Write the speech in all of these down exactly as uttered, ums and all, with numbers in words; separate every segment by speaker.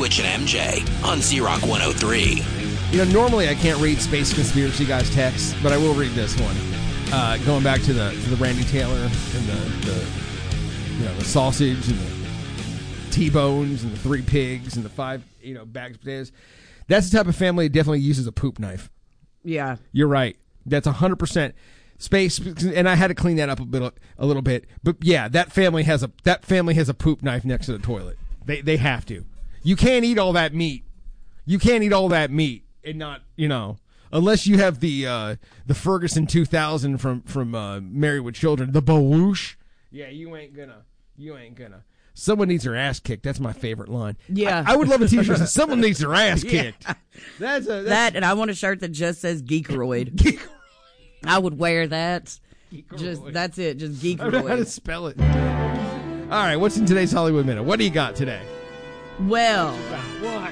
Speaker 1: Twitch and M J on Z-Rock one oh three.
Speaker 2: You know, normally I can't read Space Conspiracy Guys texts, but I will read this one. Uh, going back to the to the Randy Taylor and the, the you know the sausage and the T-bones and the three pigs and the five you know bags of potatoes. That's the type of family that definitely uses a poop knife.
Speaker 3: Yeah,
Speaker 2: you're right. That's a hundred percent space, and I had to clean that up a bit, a little bit. But yeah, that family has a that family has a poop knife next to the toilet. They they have to. You can't eat all that meat. You can't eat all that meat and not you know. Unless you have the uh, the Ferguson two thousand from from uh, Married with Children, the Bawoosh. Yeah, you ain't gonna. You ain't gonna. Someone needs their ass kicked. That's my favorite line.
Speaker 3: Yeah,
Speaker 2: I, I would love a T-shirt that says someone needs their ass kicked.
Speaker 3: Yeah.
Speaker 2: That's a that's
Speaker 3: that, and I want a shirt that just says Geekeroid. Geekeroid. I would wear that.
Speaker 2: Geekeroid.
Speaker 3: Just that's it. Just Geekeroid.
Speaker 2: I don't know how to spell it. All right, what's in today's Hollywood Minute? What do you got today?
Speaker 3: Well,
Speaker 2: what?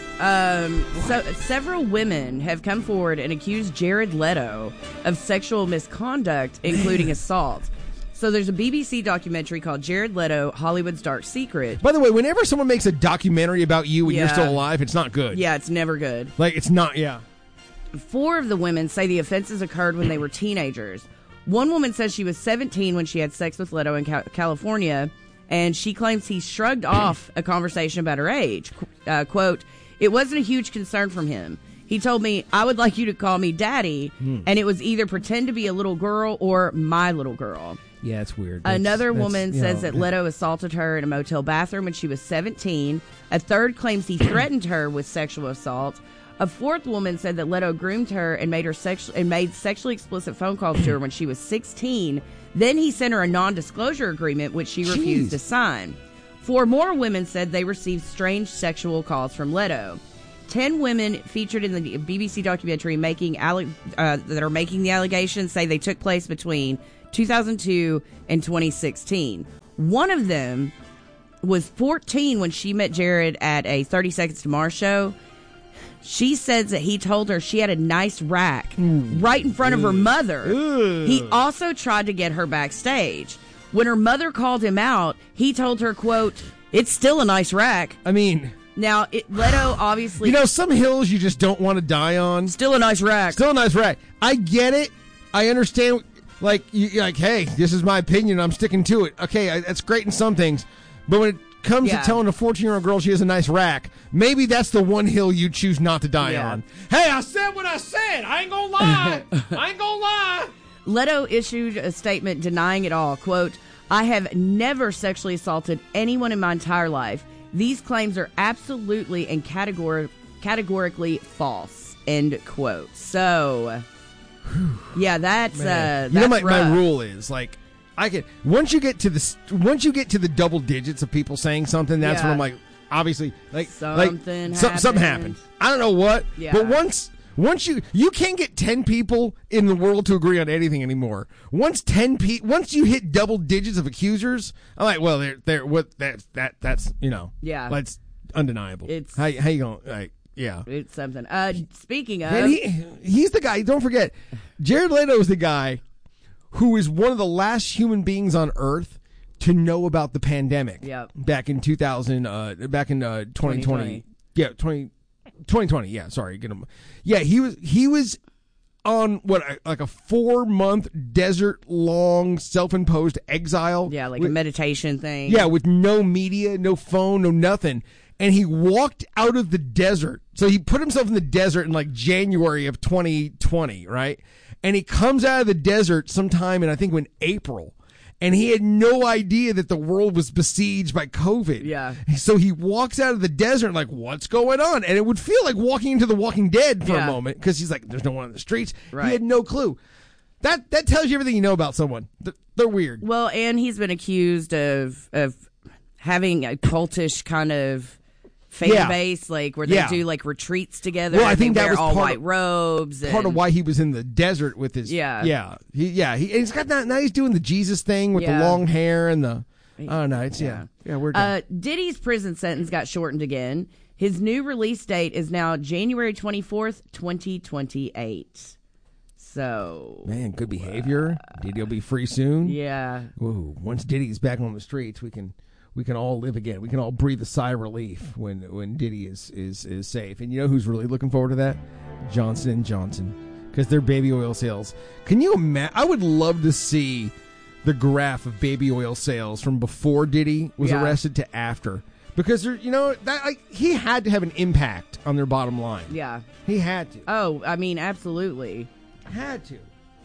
Speaker 3: Um, so several women have come forward and accused Jared Leto of sexual misconduct, including assault. So there's a B B C documentary called Jared Leto, Hollywood's Dark Secret.
Speaker 2: By the way, whenever someone makes a documentary about you when
Speaker 3: yeah.
Speaker 2: you're still alive, it's not good.
Speaker 3: Yeah, it's never good.
Speaker 2: Like, it's not, yeah.
Speaker 3: Four of the women say the offenses occurred when they were teenagers. One woman says she was seventeen when she had sex with Leto in Ca- California, and she claims he shrugged off a conversation about her age. Qu- uh, quote, "It wasn't a huge concern from him. He told me, I would like you to call me daddy, hmm. and it was either pretend to be a little girl or my little girl."
Speaker 2: Yeah, it's weird. That's,
Speaker 3: Another
Speaker 2: that's,
Speaker 3: woman says know, that Leto assaulted her in a motel bathroom when she was seventeen. A third claims he threatened her with sexual assault. A fourth woman said that Leto groomed her and made her sexu- and made sexually explicit phone calls to her when she was sixteen. Then he sent her a non-disclosure agreement, which she refused Jeez. to sign. Four more women said they received strange sexual calls from Leto. Ten women featured in the B B C documentary making alle- uh, that are making the allegations say they took place between two thousand two and twenty sixteen. One of them was fourteen when she met Jared at a thirty Seconds to Mars show. She says that he told her she had a nice rack Ooh. right in front Ooh. of her mother. Ooh. He also tried to get her backstage. When her mother called him out, he told her, quote, "It's still a nice rack."
Speaker 2: I mean...
Speaker 3: Now, it, Leto obviously...
Speaker 2: You know, some hills you just don't want to die on.
Speaker 3: Still a nice rack.
Speaker 2: Still a nice rack. I get it. I understand. Like, you, like, hey, this is my opinion. I'm sticking to it. Okay, I, that's great in some things. But when it comes yeah. to telling a fourteen-year-old girl she has a nice rack, maybe that's the one hill you choose not to die yeah. on. Hey, I said what I said. I ain't gonna lie. I ain't gonna lie.
Speaker 3: Leto issued a statement denying it all. Quote, "I have never sexually assaulted anyone in my entire life. These claims are absolutely and categor- categorically false." End quote. So, yeah, that's uh,
Speaker 2: you know
Speaker 3: that's
Speaker 2: my, my rule is like I can once you get to the once you get to the double digits of people saying something, that's yeah. when I'm like, obviously, like
Speaker 3: something
Speaker 2: like,
Speaker 3: so,
Speaker 2: something happened. I don't know what,
Speaker 3: yeah.
Speaker 2: but once. Once you you can't get ten people in the world to agree on anything anymore. Once ten pe- once you hit double digits of accusers, I'm like, well, they're they're what that that that's you know,
Speaker 3: yeah,
Speaker 2: that's undeniable.
Speaker 3: It's
Speaker 2: how how you gonna like yeah,
Speaker 3: it's something. Uh, speaking of,
Speaker 2: and he he's the guy. Don't forget, Jared Leto is the guy who is one of the last human beings on Earth to know about the pandemic.
Speaker 3: Yep.
Speaker 2: Back in two thousand, uh, back in uh, twenty twenty,
Speaker 3: twenty twenty.
Speaker 2: yeah, twenty. twenty twenty, yeah, sorry, get him. Yeah, he was he was on what like a four month desert long self imposed exile.
Speaker 3: Yeah, like
Speaker 2: with,
Speaker 3: a meditation thing.
Speaker 2: Yeah, with no media, no phone, no nothing. And he walked out of the desert. So he put himself in the desert in like January of twenty twenty, right? And he comes out of the desert sometime in I think in April. And he had no idea that the world was besieged by COVID.
Speaker 3: Yeah.
Speaker 2: So he walks out of the desert like, what's going on? And it would feel like walking into The Walking Dead for
Speaker 3: yeah.
Speaker 2: a moment because he's like, there's no one on the streets.
Speaker 3: Right.
Speaker 2: He had no clue. That that tells you everything you know about someone. They're weird.
Speaker 3: Well, and he's been accused of of having a cultish kind of fan
Speaker 2: yeah.
Speaker 3: base, like where they
Speaker 2: yeah.
Speaker 3: do like retreats together.
Speaker 2: Well, I
Speaker 3: and
Speaker 2: think
Speaker 3: they
Speaker 2: that
Speaker 3: wear
Speaker 2: was
Speaker 3: all
Speaker 2: part
Speaker 3: white
Speaker 2: of,
Speaker 3: robes.
Speaker 2: Part
Speaker 3: and,
Speaker 2: of why he was in the desert with his
Speaker 3: yeah,
Speaker 2: yeah, he, yeah. He, he's got that now. He's doing the Jesus thing with
Speaker 3: yeah.
Speaker 2: the long hair and the. I don't know. It's yeah, yeah. yeah we're done.
Speaker 3: Uh, Diddy's prison sentence got shortened again. His new release date is now January twenty fourth, twenty twenty eight. So
Speaker 2: man, good behavior. Uh, Diddy will be free soon.
Speaker 3: Yeah.
Speaker 2: Whoa! Once Diddy's back on the streets, we can. we can all live again. We can all breathe a sigh of relief when when Diddy is is is safe. And you know who's really looking forward to that? Johnson and Johnson, because their baby oil sales. Can you imagine? I would love to see the graph of baby oil sales from before Diddy was
Speaker 3: Yeah.
Speaker 2: arrested to after, because there, you know, that like, he had to have an impact on their bottom line.
Speaker 3: Yeah.
Speaker 2: He had to.
Speaker 3: Oh, I mean, absolutely.
Speaker 2: Had to.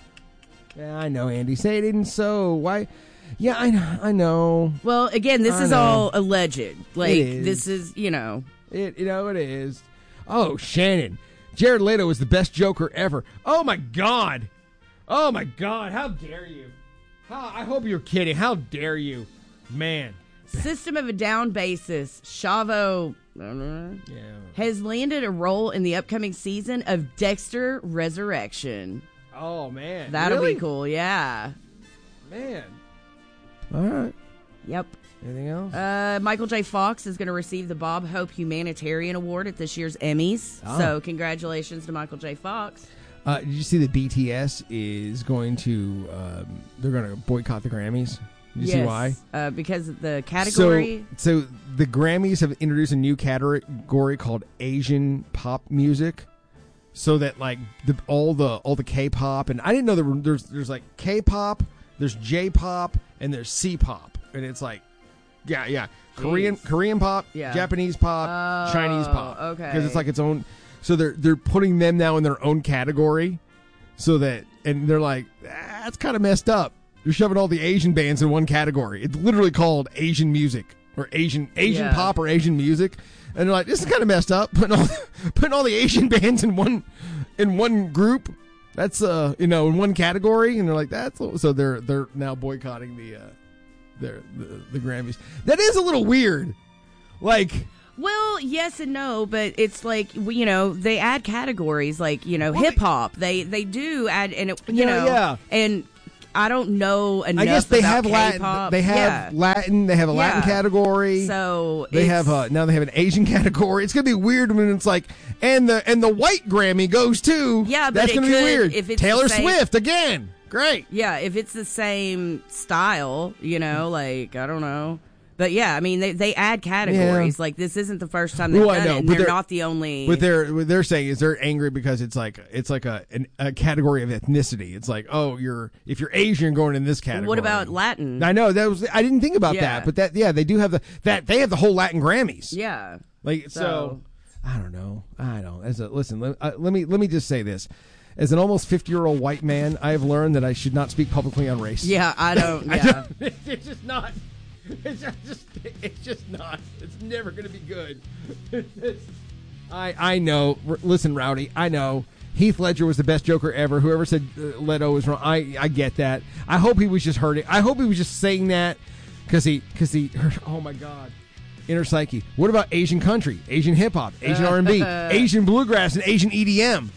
Speaker 2: Yeah, I know, Andy. Say it isn't so. Why? Yeah, I know. I know.
Speaker 3: Well, again, this
Speaker 2: I
Speaker 3: is
Speaker 2: know.
Speaker 3: all alleged. Like,
Speaker 2: It is.
Speaker 3: this is, you know.
Speaker 2: It, you know, it is. Oh, Shannon. Jared Leto is the best Joker ever. Oh, my God. Oh, my God. How dare you? How, I hope you're kidding. How dare you? Man.
Speaker 3: System of a Down basis, Chavo
Speaker 2: Yeah.
Speaker 3: has landed a role in the upcoming season of Dexter Resurrection.
Speaker 2: Oh, man.
Speaker 3: That'll
Speaker 2: Really?
Speaker 3: be cool, yeah.
Speaker 2: Man. All right.
Speaker 3: Yep.
Speaker 2: Anything else?
Speaker 3: Uh, Michael J. Fox is going to receive the Bob Hope Humanitarian Award at this year's Emmys.
Speaker 2: Oh.
Speaker 3: So congratulations to Michael J. Fox.
Speaker 2: Uh, did you see that B T S is going to, um, they're going to boycott the Grammys? Did you
Speaker 3: yes,
Speaker 2: see why?
Speaker 3: Uh, because of the category.
Speaker 2: So, so the Grammys have introduced a new category called Asian pop music, so that like the, all the all the K-pop, and I didn't know there were, there's there's like K-pop, there's J-pop, and there's C-pop, and it's like, yeah, yeah, Korean
Speaker 3: Jeez.
Speaker 2: Korean pop,
Speaker 3: Yeah.
Speaker 2: Japanese pop,
Speaker 3: Oh,
Speaker 2: Chinese pop,
Speaker 3: okay.
Speaker 2: because it's like its own. So they're they're putting them now in their own category, so that and they're like, ah, that's kind of messed up. You're shoving all the Asian bands in one category. It's literally called Asian music or Asian Asian
Speaker 3: Yeah.
Speaker 2: pop or Asian music, and they're like, this is kind of messed up. Putting all putting all the Asian bands in one in one group. That's uh you know in one category, and they're like that's so they're they're now boycotting the uh their the, the Grammys. That is a little weird. Like.
Speaker 3: Well, yes and no, but it's like, you know, they add categories like, you know,
Speaker 2: Well,
Speaker 3: hip hop. They they do add, and it, you
Speaker 2: Yeah,
Speaker 3: know,
Speaker 2: yeah.
Speaker 3: and I don't know enough.
Speaker 2: I guess they
Speaker 3: about
Speaker 2: have Latin.
Speaker 3: K-pop.
Speaker 2: They have
Speaker 3: Yeah.
Speaker 2: Latin. They have a Latin
Speaker 3: Yeah.
Speaker 2: category.
Speaker 3: So
Speaker 2: they
Speaker 3: it's-
Speaker 2: have uh, now they have an Asian category. It's gonna be weird when it's like, and the and the white Grammy goes too.
Speaker 3: Yeah, but
Speaker 2: that's
Speaker 3: it
Speaker 2: gonna be
Speaker 3: could
Speaker 2: weird.
Speaker 3: if it's
Speaker 2: Taylor
Speaker 3: the same-
Speaker 2: Swift again. Great.
Speaker 3: Yeah, if it's the same style, you know, like I don't know. But yeah, I mean, they, they add categories.
Speaker 2: Yeah.
Speaker 3: Like this isn't the first time they've
Speaker 2: Well, I
Speaker 3: done
Speaker 2: know,
Speaker 3: it, and
Speaker 2: but
Speaker 3: they're,
Speaker 2: they're-
Speaker 3: not the only.
Speaker 2: What they're what they're saying is they're angry because it's like it's like a an, a category of ethnicity. It's like, oh, you're if you're Asian, you're going in this category.
Speaker 3: What about Latin?
Speaker 2: I know that was I didn't think about
Speaker 3: Yeah.
Speaker 2: that, but that yeah, they do have the that they have the whole Latin Grammys.
Speaker 3: Yeah.
Speaker 2: Like so,
Speaker 3: So-
Speaker 2: I don't know. I don't. As a listen, let, uh, let me let me just say this. As an almost fifty year old white man, I have learned that I should not speak publicly on race.
Speaker 3: Yeah, I don't.
Speaker 2: I
Speaker 3: Yeah.
Speaker 2: don't- it's just not. It's just. It's just not. It's never going to be good. It's- I I know. R- Listen, Rowdy. I know. Heath Ledger was the best Joker ever. Whoever said uh, Leto was wrong, I I get that. I hope he was just hurting. I hope he was just saying that because he because he. Oh my God. Inner psyche. What about Asian country, Asian hip hop, Asian R and B, Asian bluegrass, and Asian E D M?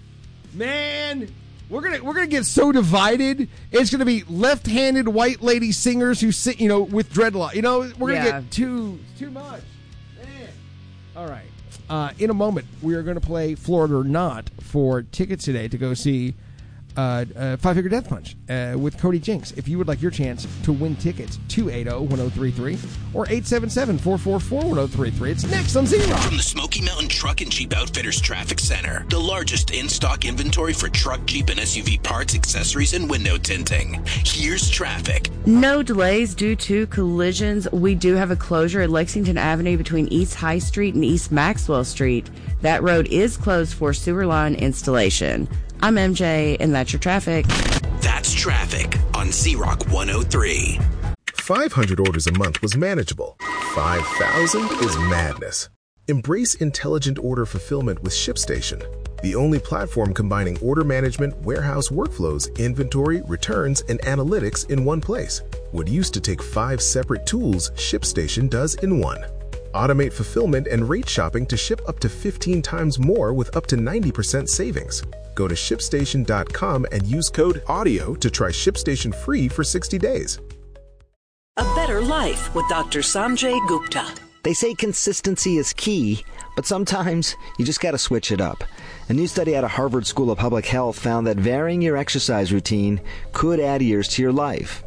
Speaker 2: Man, we're gonna we're gonna get so divided. It's gonna be left-handed white lady singers who sing, you know, with dreadlock. You know, we're gonna
Speaker 3: Yeah.
Speaker 2: get too too much. Man. All right. Uh, in a moment, we are going to play Florida or Not for tickets today to go see uh, uh, Five Finger Death Punch uh, with Cody Jinks. If you would like your chance to win tickets, two eight zero, one zero three three or eight seven seven, four four four, one zero three three. It's next on Z-Rock.
Speaker 1: From the Smoky Mountain Truck and Jeep Outfitters Traffic Center, the largest in-stock inventory for truck, Jeep, and S U V parts, accessories, and window tinting. Here's traffic.
Speaker 3: No delays due to collisions. We do have a closure at Lexington Avenue between East High Street and East Maxwell Street. That road is closed for sewer line installation. I'm M J, and that's your traffic.
Speaker 1: That's traffic on Z-Rock one oh three.
Speaker 4: five hundred orders a month was manageable. five thousand is madness. Embrace intelligent order fulfillment with ShipStation, the only platform combining order management, warehouse workflows, inventory, returns, and analytics in one place. What used to take five separate tools, ShipStation does in one. Automate fulfillment and rate shopping to ship up to fifteen times more with up to ninety percent savings. Go to ship station dot com and use code AUDIO to try ShipStation free for sixty days.
Speaker 5: A better life with Doctor Sanjay Gupta.
Speaker 6: They say consistency is key, but sometimes you just gotta switch it up. A new study out of Harvard School of Public Health found that varying your exercise routine could add years to your life.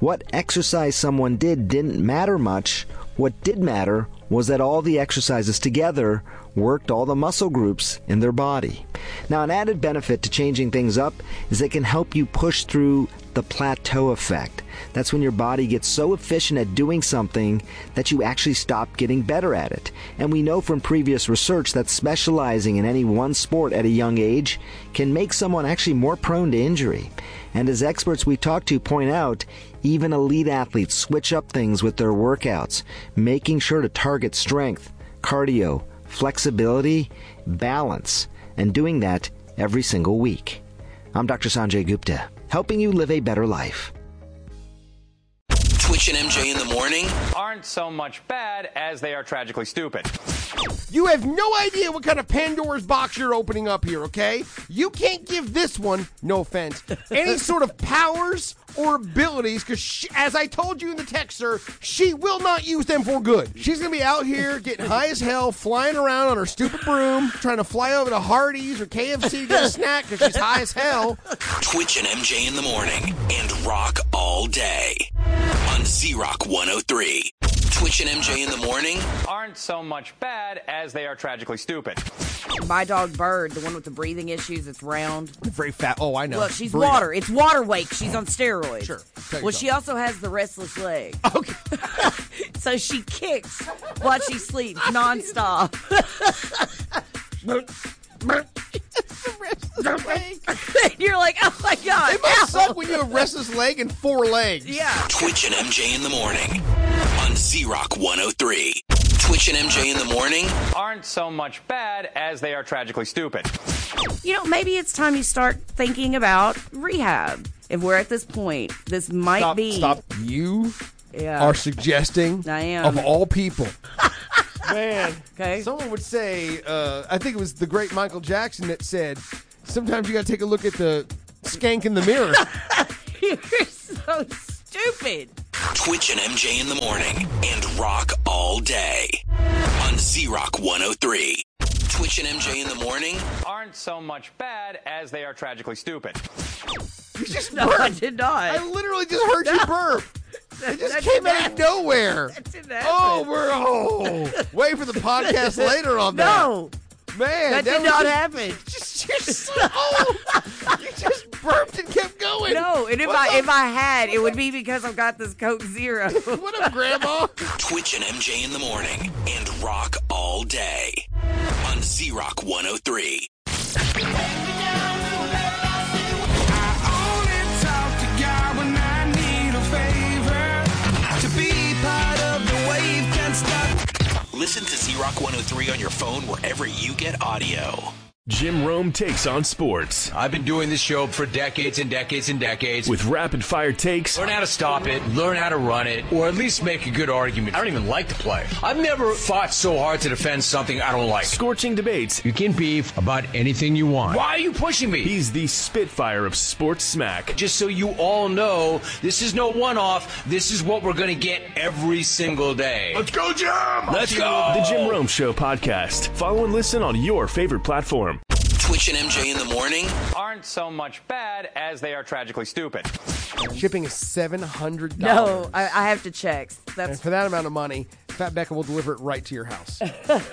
Speaker 6: What exercise someone did didn't matter much. What did matter was that all the exercises together worked all the muscle groups in their body. Now, an added benefit to changing things up is it can help you push through the plateau effect. That's when your body gets so efficient at doing something that you actually stop getting better at it. And we know from previous research that specializing in any one sport at a young age can make someone actually more prone to injury. And as experts we talk to point out, even elite athletes switch up things with their workouts, making sure to target strength, cardio, flexibility, balance, and doing that every single week. I'm Doctor Sanjay Gupta, helping you live a better life.
Speaker 1: Twitch and M J in the morning
Speaker 7: aren't so much bad as they are tragically stupid.
Speaker 2: You have no idea what kind of Pandora's box you're opening up here, okay? You can't give this one, no offense, any sort of powers or abilities, because as I told you in the text, sir, she will not use them for good. She's going to be out here getting high as hell, flying around on her stupid broom, trying to fly over to Hardee's or K F C to get a snack because she's high as hell.
Speaker 1: Twitch and M J in the morning and rock all day on Z-Rock one oh three. Twitch and M J in the morning
Speaker 7: aren't so much bad as they are tragically stupid.
Speaker 3: My dog Bird, the one with the breathing issues, it's round.
Speaker 2: Very fat. Oh, I know.
Speaker 3: Look, she's
Speaker 2: Burrito.
Speaker 3: water. It's water wake. She's on steroids.
Speaker 2: Sure.
Speaker 3: Well, she also has the restless leg.
Speaker 2: Okay.
Speaker 3: So she kicks while she sleeps nonstop. And you're like, oh my God.
Speaker 2: It must
Speaker 3: ow.
Speaker 2: suck when you have restless leg and four legs.
Speaker 3: Yeah.
Speaker 1: Twitch and M J in the morning on Z-Rock one oh three. Twitch and M J in the morning
Speaker 7: aren't so much bad as they are tragically stupid.
Speaker 3: You know, maybe it's time you start thinking about rehab. If we're at this point, this might
Speaker 2: Stop,
Speaker 3: be.
Speaker 2: stop. You
Speaker 3: Yeah.
Speaker 2: are suggesting,
Speaker 3: I am.
Speaker 2: of all people. Man,
Speaker 3: Okay.
Speaker 2: someone would say, uh, I think it was the great Michael Jackson that said, sometimes you got to take a look at the skank in the mirror.
Speaker 3: You're so stupid.
Speaker 1: Twitch and M J in the morning and rock all day on Z-Rock one oh three. Twitch and M J in the morning
Speaker 7: aren't so much bad as they are tragically stupid.
Speaker 2: You just
Speaker 3: No,
Speaker 2: burped.
Speaker 3: I did not.
Speaker 2: I literally just heard you burp. It just
Speaker 3: That
Speaker 2: came
Speaker 3: didn't
Speaker 2: out of nowhere.
Speaker 3: That didn't happen.
Speaker 2: Oh, we're oh, wait for the podcast later on that.
Speaker 3: No,
Speaker 2: Man,
Speaker 3: that,
Speaker 2: that
Speaker 3: did
Speaker 2: was
Speaker 3: not
Speaker 2: just-
Speaker 3: happen.
Speaker 2: Just, you're so old. You just burped and kept going.
Speaker 3: No, and if
Speaker 2: What's
Speaker 3: I
Speaker 2: up?
Speaker 3: if I had, it would be because I've got this Coke Zero.
Speaker 2: What up, Grandma?
Speaker 1: Twitch and M J in the morning and rock all day on Z-Rock one oh three. Listen to Z-Rock one oh three on your phone wherever you get audio.
Speaker 8: Jim Rome takes on sports
Speaker 9: I've been doing this show for decades and decades and decades.
Speaker 8: with rapid-fire takes,
Speaker 9: Learn how to stop it, learn how to run it, or at least make a good argument. I don't even like to play. I've never fought so hard to defend something I don't like.
Speaker 8: scorching debates.
Speaker 9: You can beef about anything you want. Why are you pushing me?
Speaker 8: He's the Spitfire of sports smack.
Speaker 9: Just so you all know, this is no one-off. This is what we're going to get every single day. Let's go, Jim! Let's go!
Speaker 8: The Jim Rome Show podcast. Follow and listen on your favorite platform.
Speaker 1: Twitch and M J in the morning
Speaker 7: Aren't so much bad as they are tragically stupid.
Speaker 2: Shipping is seven hundred dollars.
Speaker 3: No, I, I have to check.
Speaker 2: And
Speaker 3: That's
Speaker 2: for that amount of money, Fat Becca will deliver it right to your house.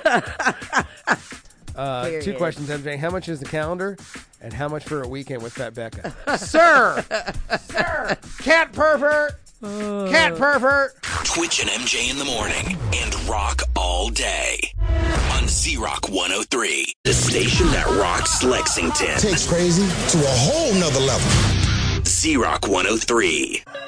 Speaker 2: uh, two
Speaker 3: Period.
Speaker 2: questions, M J. How much is the calendar? And how much for a weekend with Fat Becca? Sir! Sir! Cat pervert! Cat pervert!
Speaker 1: Twitch and M J in the morning and rock all day on Z-Rock one oh three. The station that rocks Lexington.
Speaker 10: Takes crazy to a whole nother level.
Speaker 1: Z-Rock one oh three.